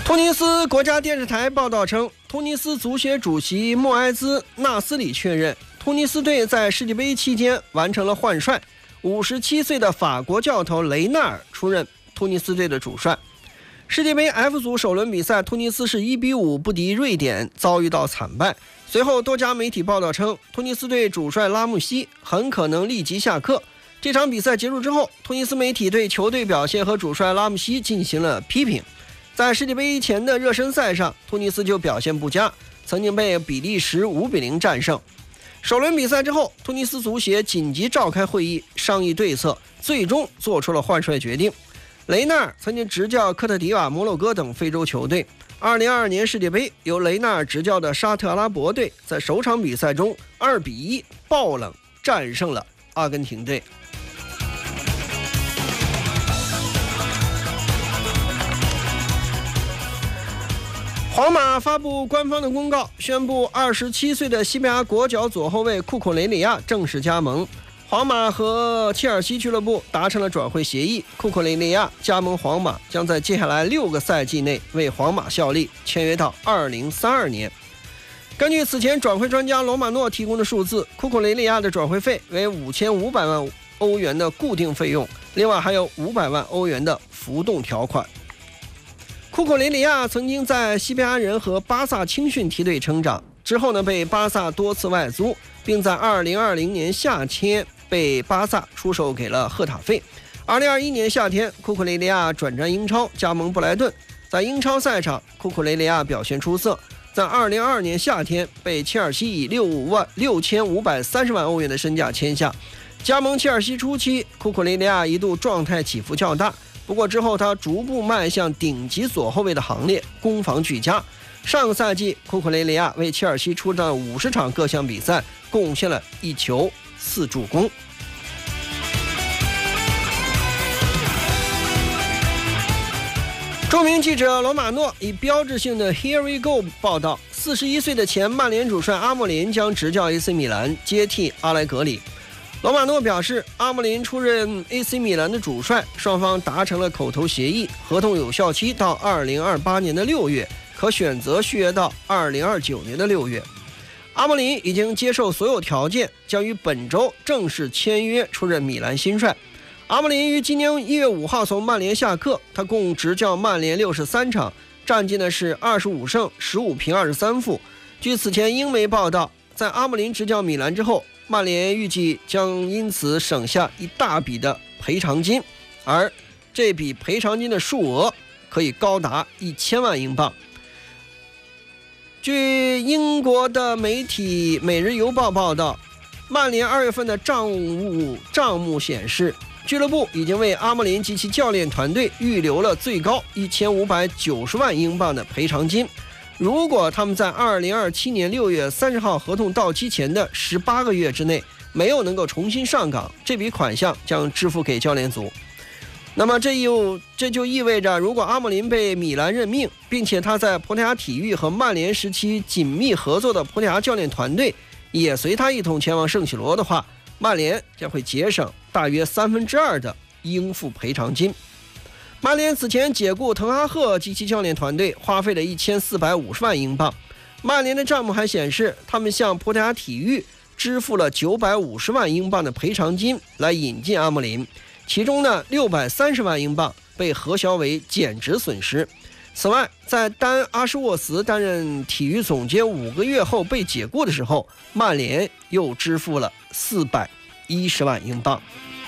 突尼斯国家电视台报道称，突尼斯足协主席莫埃兹·纳斯里确认，突尼斯队在世界杯期间完成了换帅，57岁的法国教头雷纳尔出任突尼斯队的主帅。世界杯 F 组首轮比赛，突尼斯是1-5不敌瑞典，遭遇到惨败。随后多家媒体报道称，突尼斯队主帅拉穆西很可能立即下课。这场比赛结束之后，突尼斯媒体对球队表现和主帅拉穆西进行了批评。在世界杯前的热身赛上，突尼斯就表现不佳，曾经被比利时5-0战胜。首轮比赛之后，突尼斯足协紧急召开会议商议对策，最终做出了换帅决定。雷纳尔曾经执教科特迪瓦、摩洛哥等非洲球队。2022年世界杯由雷纳尔执教的沙特阿拉伯队在首场比赛中2-1爆冷战胜了阿根廷队。皇马发布官方的公告，宣布27岁的西班牙国脚左后卫库库雷里亚正式加盟。皇马和切尔西俱乐部达成了转会协议，库库雷利亚加盟皇马，将在接下来6个赛季内为皇马效力，签约到2032年。根据此前转会专家罗马诺提供的数字，库库雷利亚的转会费为5500万欧元的固定费用，另外还有500万欧元的浮动条款。库库雷利亚曾经在西班牙人和巴萨青训梯队成长，之后呢被巴萨多次外租，并在2020年夏天被巴萨出售给了赫塔费。2021年夏天，库库雷利亚转战英超，加盟布莱顿。在英超赛场，库库雷利亚表现出色。在2022年夏天，被切尔西以6530万欧元的身价签下。加盟切尔西初期，库库雷利亚一度状态起伏较大，不过之后他逐步迈向顶级左后卫的行列，攻防俱佳。上个赛季，库库雷利亚为切尔西出战50场各项比赛，贡献了1球4助攻。著名记者罗马诺以标志性的 Here we go 报道，41岁的前曼联主帅阿莫林将执教 AC 米兰，接替阿莱格里。罗马诺表示，阿莫林出任 AC 米兰的主帅，双方达成了口头协议，合同有效期到2028年的6月，可选择续约到2029年的6月。阿莫林已经接受所有条件，将于本周正式签约出任米兰新帅。阿莫林于今年1月5号从曼联下课，他共执教曼联63场，战绩呢是25胜15平23负。据此前英媒报道，在阿莫林执教米兰之后，曼联预计将因此省下一大笔的赔偿金，而这笔赔偿金的数额可以高达1000万英镑。据英国的媒体《每日邮报》报道，曼联2月份的账目显示，俱乐部已经为阿莫林及其教练团队预留了最高1590万英镑的赔偿金。如果他们在2027年6月30号合同到期前的18个月之内没有能够重新上岗，这笔款项将支付给教练组。那么这就意味着，如果阿莫林被米兰任命，并且他在葡萄牙体育和曼联时期紧密合作的葡萄牙教练团队也随他一同前往圣西罗的话，曼联将会节省大约2/3的应付赔偿金。曼联此前解雇滕哈赫及其教练团队，花费了1450万英镑。曼联的账目还显示，他们向葡萄牙体育支付了950万英镑的赔偿金来引进阿莫林，其中呢630万英镑被核销为减值损失。此外，在丹阿什沃茨担任体育总监5个月后被解雇的时候，曼联又支付了410万英镑。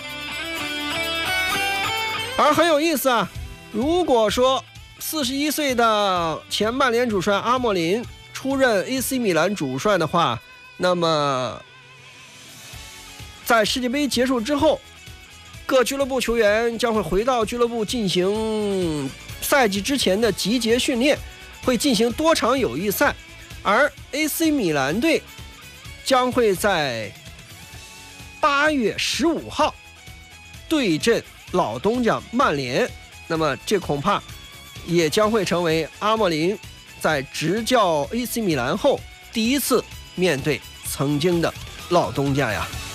而很有意思啊，如果说41岁的前曼联主帅阿莫林出任 AC 米兰主帅的话，那么在世界杯结束之后，各俱乐部球员将会回到俱乐部进行赛季之前的集结训练，会进行多场友谊赛，而 AC 米兰队将会在8月15号对阵老东家曼联。那么这恐怕也将会成为阿莫林在执教 AC 米兰后第一次面对曾经的老东家呀。